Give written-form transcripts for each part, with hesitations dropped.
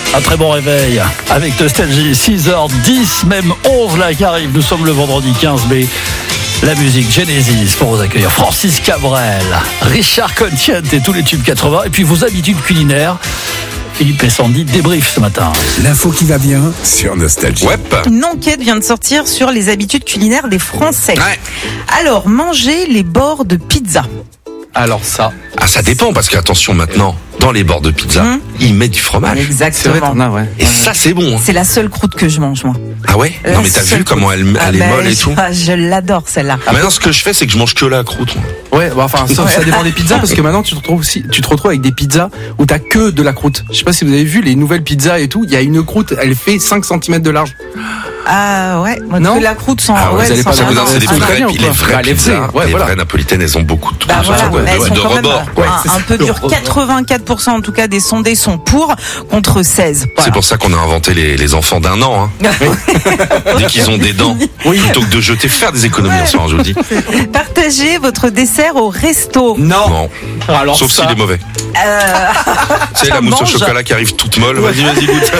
Un très bon réveil avec Nostalgie, 6h10, même 11 là qui arrive. Nous sommes le vendredi 15 mai. La musique Genesis pour vous accueillir. Francis Cabrel, Richard Conciente et tous les tubes 80. Et puis vos habitudes culinaires. Philippe et Sandy débrief ce matin. L'info qui va bien sur Nostalgie. Ouais. Une enquête vient de sortir sur les habitudes culinaires des Français. Ouais. Alors, manger les bords de pizza. Alors ça, Ça dépend parce qu'attention maintenant, dans les bords de pizza, ils mettent du fromage. c'est vrai, Exactement. t'en as, ouais. Et ça c'est bon. Hein. C'est la seule croûte que je mange, moi. Ah ouais. La Non mais t'as seule vu comment elle est molle et tout. Je l'adore, celle-là. Maintenant ce que je fais c'est que je mange que la croûte. Moi. Ouais, bah, enfin, ça dépend des pizzas parce que maintenant tu te retrouves avec des pizzas où t'as que de la croûte. Je sais pas si vous avez vu les nouvelles pizzas et tout, il y a une croûte, elle fait 5 cm de large. Ah ouais, Non. que la croûte sans... Ah ouais, vous allez pas Ça dans vous un c'est des restaurant vraies, italien ou les quoi vraies Bah, les pizzas, vraies, ouais, les voilà. vraies napolitaines, elles ont beaucoup de Bah voilà, mais elles sont de quand même rebord. un peu dures. 84% en tout cas des sondés sont pour, contre 16. Voilà. C'est pour ça qu'on a inventé les enfants d'1 an. Hein. Dès qu'ils ont des dents, plutôt que de jeter, faire des économies en soir, je vous le dis. Partagez votre dessert au resto. Non. Alors Sauf s'il est mauvais. C'est la mousse au mange. chocolat qui arrive toute molle. Vas-y, goûte.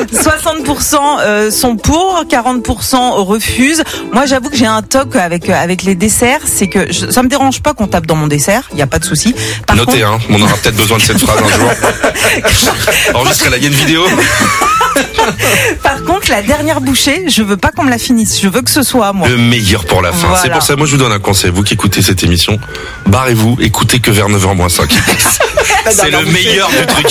60% sont pour, 40% refusent. Moi, j'avoue que j'ai un toc avec les desserts, c'est que ça me dérange pas qu'on tape dans mon dessert, il y a pas de souci. Par Notez, contre, hein, on aura peut-être besoin de cette phrase un jour. Enregistrez-la, il y a une vidéo. par contre, la dernière bouchée, je veux pas qu'on me la finisse, je veux que ce soit à moi. Le meilleur pour la fin. Voilà. C'est pour ça, moi je vous donne un conseil. Vous qui écoutez cette émission, barrez-vous, écoutez que vers 9h-5. C'est le meilleur du truc.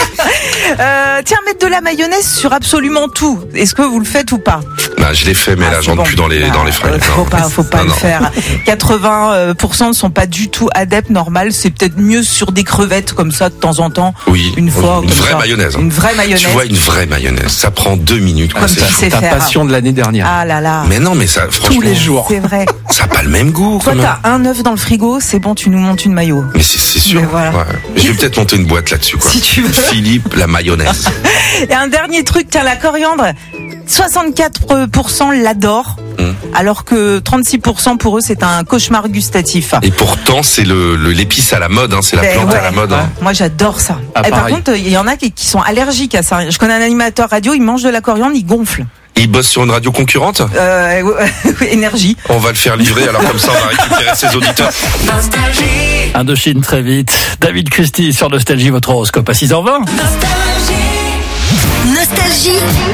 Tiens, mettre de la mayonnaise sur absolument tout. Est-ce que vous le faites ou pas? Bah, je l'ai fait, mais là, c'est je rentre bon. plus dans les fringues. Faut pas le faire. 80% ne sont pas du tout adeptes. Normal, c'est peut-être mieux sur des crevettes comme ça de temps en temps. Oui, Une fois. une comme vraie ça. mayonnaise. Une vraie mayonnaise. Tu vois, une vraie mayonnaise. Ça prend 2 minutes. Quoi, Comme c'est tu fou. sais ta faire. passion de l'année dernière. Ah là là. Mais non, mais ça, franchement. Tous les jours. C'est vrai. Ça n'a pas le même goût, Toi, quand même. t'as un œuf dans le frigo, c'est bon, tu nous montes une maillot. Mais c'est sûr. Mais voilà. Ouais. Je vais peut-être monter une boîte là-dessus, quoi. Si tu veux. Philippe, la mayonnaise. Et un dernier truc, tiens, la coriandre. 64% l'adorent, alors que 36% pour eux, c'est un cauchemar gustatif. Et pourtant, c'est l'épice à la mode, hein. C'est la Ben plante ouais. à la mode. Hein. Moi, j'adore ça. Ah, Et par pareil. contre, il y en a qui sont allergiques à ça. Je connais un animateur radio, il mange de la coriandre, il gonfle. Et il bosse sur une radio concurrente. Énergie. On va le faire livrer, alors comme ça, on va récupérer ses auditeurs. Indochine très vite. David Christie sur Nostalgie, votre horoscope à 6h20. Nostalgie.